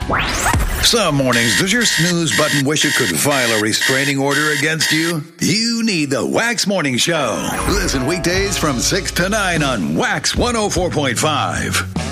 Some mornings, does your snooze button wish it could file a restraining order against you? You need the Wax Morning Show. Listen weekdays from 6 to 9 on Wax 104.5.